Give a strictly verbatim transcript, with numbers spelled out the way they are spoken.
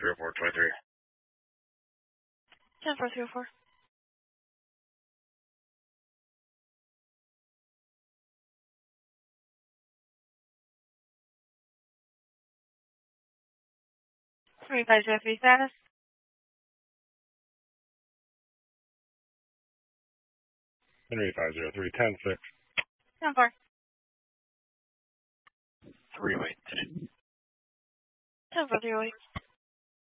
three oh four twenty-three. ten four three oh four. three five zero three status. three five zero three, ten six. ten four. three oh eight. ten four three oh eight.